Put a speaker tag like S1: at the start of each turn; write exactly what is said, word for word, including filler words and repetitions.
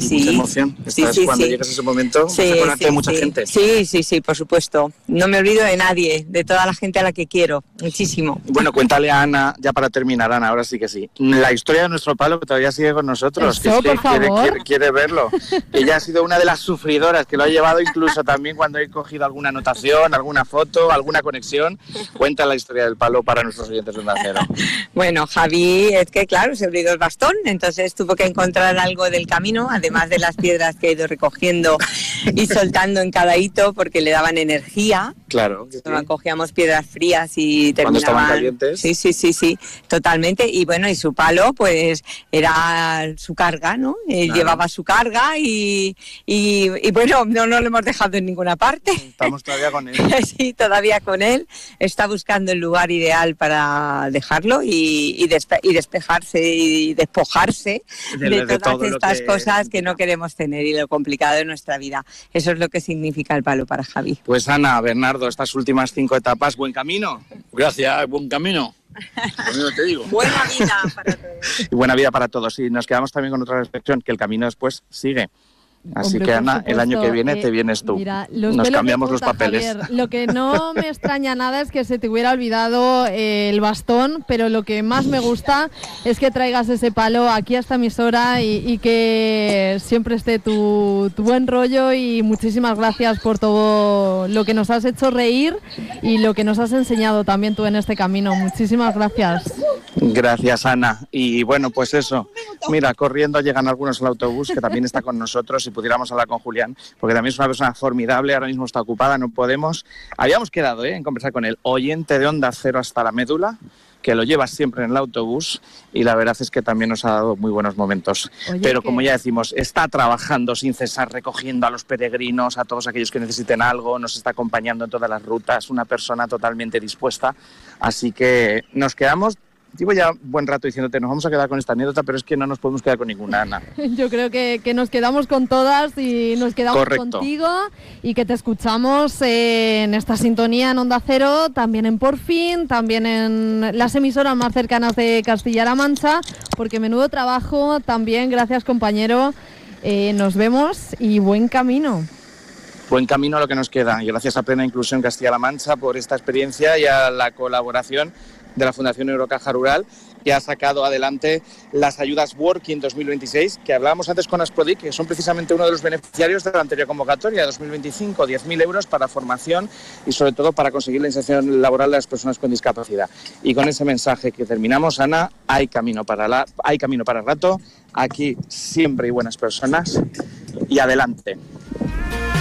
S1: y
S2: sí.
S1: mucha emoción.
S2: Sí,
S1: Estás,
S2: sí,
S1: cuando
S2: sí.
S1: llegas a ese momento,
S2: Sí,
S1: vas a acordarte
S2: sí,
S1: de mucha
S2: sí.
S1: gente.
S2: Sí, sí, sí, por supuesto. No me olvido de nadie, de toda la gente a la que quiero, muchísimo.
S1: Bueno, cuéntale a Ana, ya para terminar, Ana, ahora sí que sí. La historia de nuestro palo que todavía sigue con nosotros,
S3: Eso,
S1: que es que
S3: por
S1: quiere,
S3: favor.
S1: quiere, quiere verlo. Ella ha sido una de las sufridoras que lo ha llevado incluso también cuando he cogido alguna anotación, alguna foto, alguna conexión. Cuenta la historia del palo para nuestros oyentes de Onda Cero.
S2: Bueno, Javi, es que claro, se olvidó el bastón, entonces tuvo que encontrar algo del camino, además de las piedras que ha ido recogiendo y soltando en cada hito porque le daban energía.
S1: Claro. Que sí.
S2: Cogíamos piedras frías y terminaban...
S1: Cuando estaban calientes.
S2: Sí, sí, sí, sí, totalmente. Y bueno, y su palo, pues era su carga, ¿no? Él
S1: Claro.
S2: llevaba su carga y, y, y bueno, no, no lo hemos dejado en ninguna parte.
S1: Estamos todavía con él.
S2: Sí, todavía con él. Está buscando el lugar ideal para dejarlo y, y, despe y despejarse y despojarse de, de, de todas estas que... cosas que no queremos tener y lo complicado de nuestra vida. Eso es lo que significa el palo para Javi.
S1: Pues Ana, Bernardo, estas últimas cinco etapas, buen camino.
S4: Gracias, buen camino. Camino te digo.
S2: Buena vida para todos.
S1: Y buena vida para todos. Y nos quedamos también con otra reflexión, que el camino después sigue. Así
S3: Hombre,
S1: que Ana,
S3: supuesto,
S1: el año que viene
S3: eh,
S1: te vienes tú.
S3: Mira, los
S1: Nos
S3: pelos
S1: cambiamos
S3: de punta,
S1: los papeles.
S3: Javier. Lo que no me extraña nada es que se te hubiera olvidado eh, el bastón, pero lo que más me gusta es que traigas ese palo aquí a esta emisora y, y que siempre esté tu, tu buen rollo, y muchísimas gracias por todo lo que nos has hecho reír y lo que nos has enseñado también tú en este camino. Muchísimas gracias.
S1: Gracias, Ana. Y bueno, pues eso. Mira, corriendo llegan algunos al autobús, que también está con nosotros, si pudiéramos hablar con Julián, porque también es una persona formidable, ahora mismo está ocupada, no podemos. Habíamos quedado ¿eh? en conversar con él, oyente de Onda Cero hasta la médula, que lo lleva siempre en el autobús, y la verdad es que también nos ha dado muy buenos momentos. Oye, Pero que... como ya decimos, está trabajando sin cesar, recogiendo a los peregrinos, a todos aquellos que necesiten algo, nos está acompañando en todas las rutas, una persona totalmente dispuesta, así que nos quedamos... Llevo ya buen rato diciéndote, nos vamos a quedar con esta anécdota, pero es que no nos podemos quedar con ninguna, Ana.
S3: Yo creo que, que nos quedamos con todas y nos quedamos
S1: Correcto.
S3: contigo, y que te escuchamos eh, en esta sintonía en Onda Cero, también en Por Fin, también en las emisoras más cercanas de Castilla-La Mancha, porque menudo trabajo también, gracias compañero, eh, nos vemos y buen camino.
S1: Buen camino a lo que nos queda, y gracias a Plena Inclusión Castilla-La Mancha por esta experiencia y a la colaboración de la Fundación Eurocaja Rural, que ha sacado adelante las ayudas Working dos mil veintiséis, que hablábamos antes con Asprodic, que son precisamente uno de los beneficiarios de la anterior convocatoria de dos mil veinticinco, diez mil euros para formación y sobre todo para conseguir la inserción laboral de las personas con discapacidad. Y con ese mensaje que terminamos, Ana, hay camino para, la, hay camino para rato, aquí siempre hay buenas personas y adelante.